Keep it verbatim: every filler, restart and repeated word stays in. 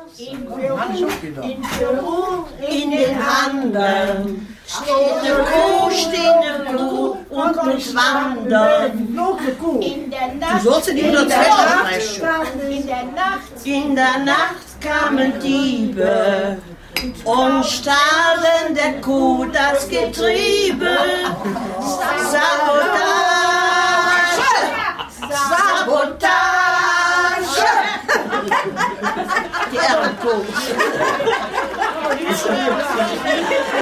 In Peru, in Peru, in den Anden steht eine Kuh, steht eine Kuh und muss wandern. In der Nacht, Du sollst ja nicht nur in der Zwetschgen Nacht, sprechen. in der Nacht, in der Nacht kamen Diebe und stahlen der Kuh das Getriebe. Sabotage, Sabotage. Die Ehrenkuh.